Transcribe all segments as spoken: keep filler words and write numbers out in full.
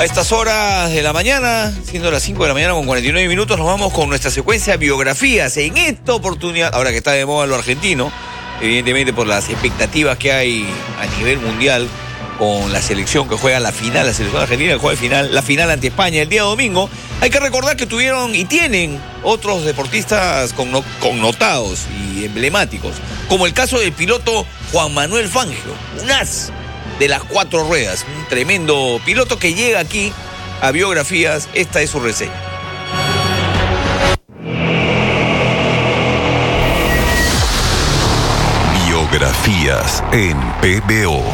A estas horas de la mañana, siendo las cinco de la mañana con cuarenta y nueve minutos, nos vamos con nuestra secuencia de biografías. En esta oportunidad, ahora que está de moda lo argentino, evidentemente por las expectativas que hay a nivel mundial con la selección que juega la final, la selección argentina que juega final, la final ante España el día domingo, hay que recordar que tuvieron y tienen otros deportistas conno- connotados y emblemáticos, como el caso del piloto Juan Manuel Fangio, un as de las cuatro ruedas, un tremendo piloto que llega aquí a biografías. Esta es su reseña. Biografías en P B O.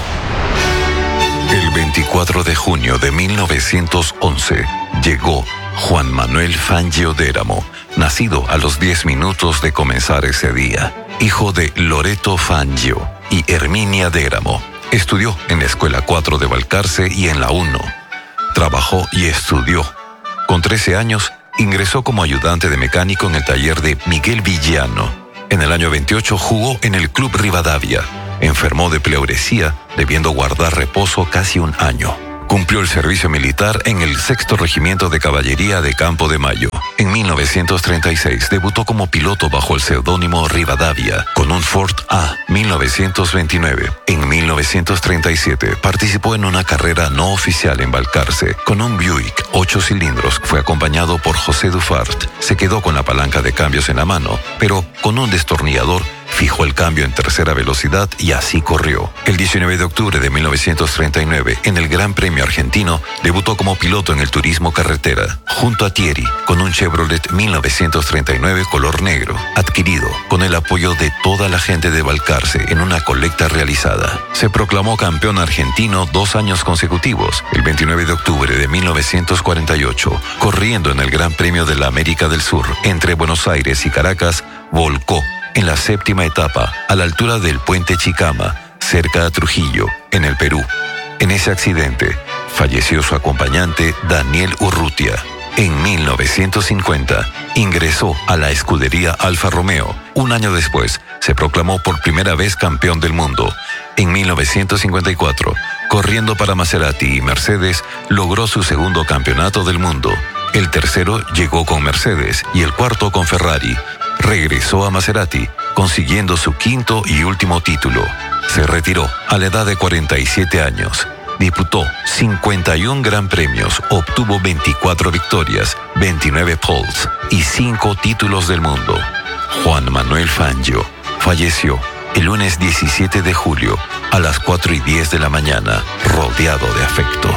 El veinticuatro de junio de mil novecientos once llegó Juan Manuel Fangio Déramo, nacido a los diez minutos de comenzar ese día, hijo de Loreto Fangio y Herminia Déramo. Estudió en la Escuela cuatro de Balcarce y en la uno. Trabajó y estudió. Con trece años, ingresó como ayudante de mecánico en el taller de Miguel Villano. En el año veintiocho jugó en el Club Rivadavia. Enfermó de pleuresía, debiendo guardar reposo casi un año. Cumplió el servicio militar en el sexto Regimiento de Caballería de Campo de Mayo. En mil novecientos treinta y seis debutó como piloto bajo el seudónimo Rivadavia con un Ford A mil novecientos veintinueve. En mil novecientos treinta y siete participó en una carrera no oficial en Balcarce con un Buick ocho cilindros. Fue acompañado por José Dufart. Se quedó con la palanca de cambios en la mano, pero con un destornillador fijó el cambio en tercera velocidad y así corrió. El diecinueve de octubre de mil novecientos treinta y nueve, en el Gran Premio Argentino, debutó como piloto en el turismo carretera, junto a Thierry, con un Chevrolet mil novecientos treinta y nueve color negro, adquirido con el apoyo de toda la gente de Balcarce en una colecta realizada. Se proclamó campeón argentino dos años consecutivos, el veintinueve de octubre de mil novecientos cuarenta y ocho, corriendo en el Gran Premio de la América del Sur, entre Buenos Aires y Caracas, volcó en la séptima etapa, a la altura del puente Chicama, cerca de Trujillo, en el Perú. En ese accidente, falleció su acompañante Daniel Urrutia. En mil novecientos cincuenta, ingresó a la escudería Alfa Romeo. Un año después, se proclamó por primera vez campeón del mundo. En mil novecientos cincuenta y cuatro, corriendo para Maserati y Mercedes, logró su segundo campeonato del mundo. El tercero llegó con Mercedes y el cuarto con Ferrari. Regresó a Maserati, consiguiendo su quinto y último título. Se retiró a la edad de cuarenta y siete años. Disputó cincuenta y un gran premios, obtuvo veinticuatro victorias, veintinueve poles y cinco títulos del mundo. Juan Manuel Fangio falleció el lunes diecisiete de julio a las cuatro y diez de la mañana, rodeado de afecto.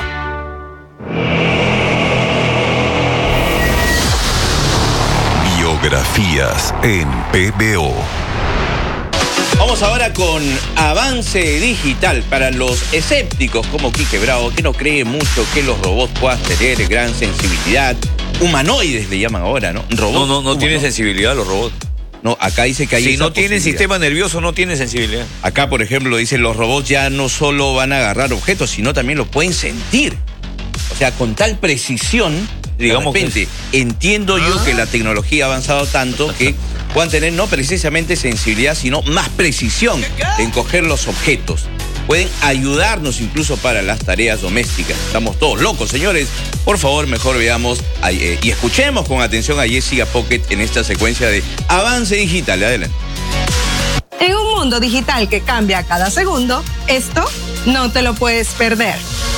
Biografías en P B O. Vamos ahora con avance digital para los escépticos como Quique Bravo, que no cree mucho que los robots puedan tener gran sensibilidad. Humanoides le llaman ahora, ¿no? Robots, no, no, no tienen sensibilidad los robots. No, acá dice que hay Si esa no tienen posibilidad. sistema nervioso, no tienen sensibilidad. Acá, por ejemplo, dice los robots ya no solo van a agarrar objetos, sino también los pueden sentir. O sea, con tal precisión, digamos, de repente, entiendo yo que la tecnología ha avanzado tanto que puedan tener no precisamente sensibilidad, sino más precisión en coger los objetos. Pueden ayudarnos incluso para las tareas domésticas. Estamos todos locos, señores. Por favor, mejor veamos eh, y escuchemos con atención a Jessica Pocket en esta secuencia de avance digital. Adelante. En un mundo digital que cambia cada segundo, esto no te lo puedes perder.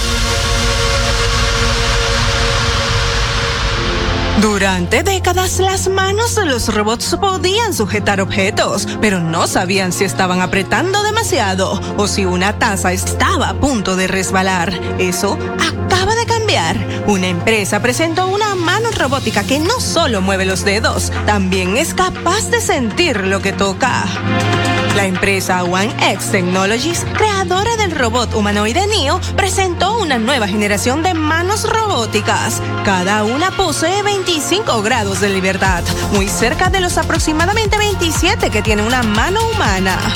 Durante décadas, las manos de los robots podían sujetar objetos, pero no sabían si estaban apretando demasiado o si una taza estaba a punto de resbalar. Eso acaba de cambiar. Una empresa presentó una mano robótica que no solo mueve los dedos, también es capaz de sentir lo que toca. La empresa One X Technologies, creadora del robot humanoide Neo, presentó una nueva generación de manos robóticas. Cada una posee veinticinco grados de libertad, muy cerca de los aproximadamente veintisiete que tiene una mano humana.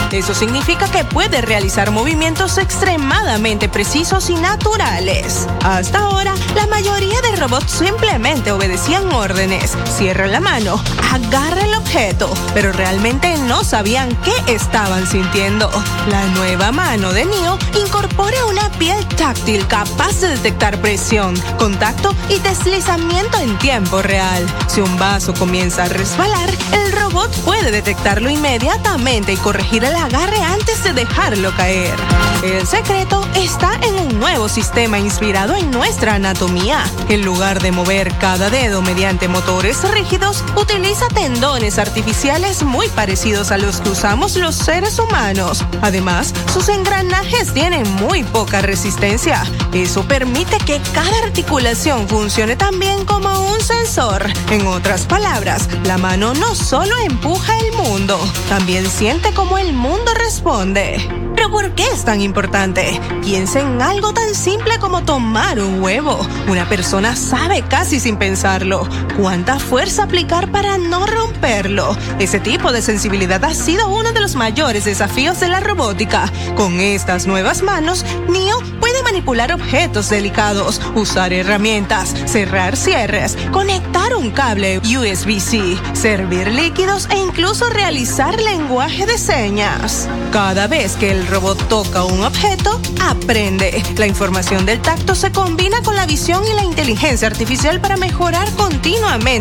Eso significa que puede realizar movimientos extremadamente precisos y naturales. Hasta ahora, la mayoría de robots simplemente obedecían órdenes. Cierra la mano, agarra el objeto, pero realmente no sabían qué estaban sintiendo. La nueva mano de Neo incorpora una piel táctil capaz de detectar presión, contacto y deslizamiento en tiempo real. Si un vaso comienza a resbalar, el robot puede detectarlo inmediatamente y corregir el agarre antes de dejarlo caer. El secreto está en un nuevo sistema inspirado en nuestra anatomía. En lugar de mover cada dedo mediante motores rígidos, utiliza tendones artificiales muy parecidos a los que usamos los seres humanos. Además, sus engranajes tienen muy poca resistencia. Eso permite que cada articulación funcione tan bien como un sensor. En otras palabras, la mano no solo empuja el mundo, también siente cómo el mundo responde. ¿Pero por qué es tan importante? Piensa en algo tan simple como tomar un huevo. Una persona sabe casi sin pensarlo cuánta fuerza aplicar para no romperlo. Ese tipo de sensibilidad ha sido uno de los mayores desafíos de la robótica. Con estas nuevas manos, Neo puede manipular objetos delicados, usar herramientas, cerrar cierres, conectar un cable U S B C, servir líquidos e incluso realizar lenguaje de señas. Cada vez que el robot toca un objeto, aprende. La información del tacto se combina con la visión y la inteligencia artificial para mejorar continuamente